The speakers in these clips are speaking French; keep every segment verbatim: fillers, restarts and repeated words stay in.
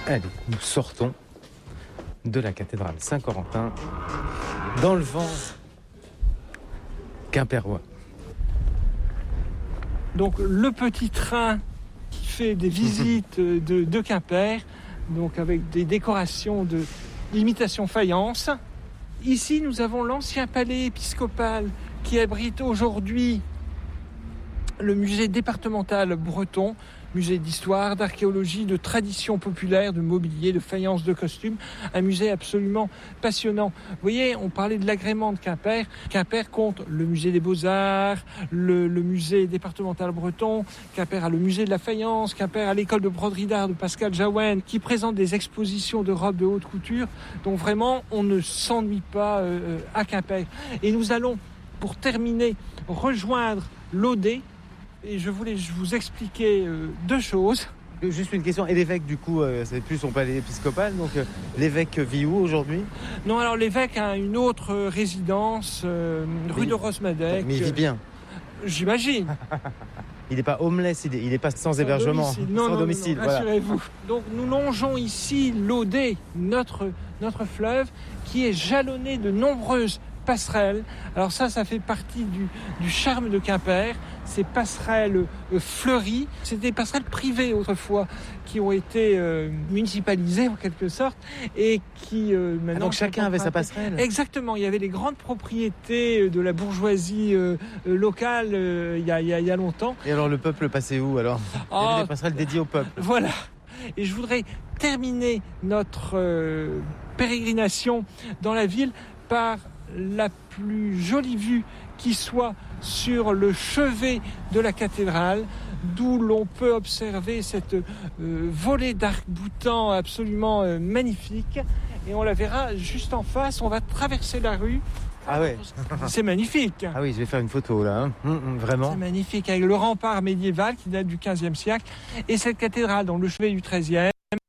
Allez, nous sortons de la cathédrale Saint-Corentin dans le vent quimpérois. Donc le petit train qui fait des visites de, de Quimper, donc avec des décorations de imitation faïence. Ici, nous avons l'ancien palais épiscopal qui abrite aujourd'hui le musée départemental breton, musée d'histoire, d'archéologie, de tradition populaire, de mobilier, de faïence, de costumes, un musée absolument passionnant. Vous voyez, on parlait de l'agrément de Quimper. Quimper compte le musée des Beaux-Arts, le, le musée départemental breton, Quimper a le musée de la faïence, Quimper a l'école de broderie d'art de Pascal Jaouen qui présente des expositions de robes de haute couture. Donc vraiment, on ne s'ennuie pas euh, à Quimper. Et nous allons, pour terminer, rejoindre l'O D. Et je voulais vous expliquer euh, deux choses. Juste une question, et l'évêque du coup, euh, c'est plus son palais épiscopal, donc euh, l'évêque vit où aujourd'hui ? Non, alors l'évêque a une autre résidence, euh, rue mais, de Rosmadec. Mais il vit bien. Euh, j'imagine. Il n'est pas homeless, il n'est pas sans, sans hébergement, domicile. Non, sans non, domicile. Non, non, rassurez-vous. Donc nous longeons ici l'O D, notre, notre fleuve, qui est jalonné de nombreuses passerelles. Alors ça, ça fait partie du, du charme de Quimper. Ces passerelles euh, fleuries, c'était des passerelles privées autrefois qui ont été euh, municipalisées en quelque sorte et qui euh, maintenant... Ah, donc chacun avait sa passerelle ? Exactement, il y avait les grandes propriétés de la bourgeoisie euh, euh, locale euh, il y a, il y a, il y a longtemps. Et alors le peuple passait où alors ? Il y avait des passerelles dédiées au peuple. Voilà. Et je voudrais terminer notre euh, pérégrination dans la ville par la plus jolie vue qui soit sur le chevet de la cathédrale, d'où l'on peut observer cette euh, volée d'arcs-boutants absolument euh, magnifique. Et on la verra juste en face, on va traverser la rue. Ah ouais. C'est magnifique. Ah oui, je vais faire une photo là, hein. Mmh, mmh, vraiment. C'est magnifique, avec le rempart médiéval qui date du quinzième siècle, et cette cathédrale dans le chevet du treizième.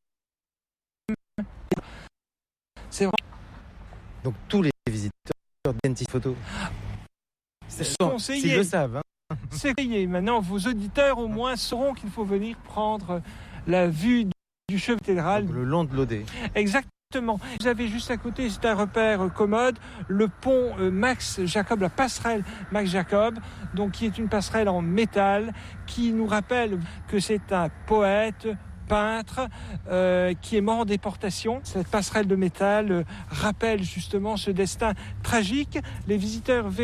C'est vraiment... Donc tous les visiteurs viennent cette photo. C'est conseillé. S'ils le savent. Hein. C'est conseillé. Maintenant, vos auditeurs au moins sauront qu'il faut venir prendre la vue du chevet cathédral. Le long de l'O D. Exactement. Vous avez juste à côté, c'est un repère commode, le pont Max Jacob, la passerelle Max Jacob, donc qui est une passerelle en métal, qui nous rappelle que c'est un poète, peintre euh, qui est mort en déportation. Cette passerelle de métal euh, rappelle justement ce destin tragique. Les visiteurs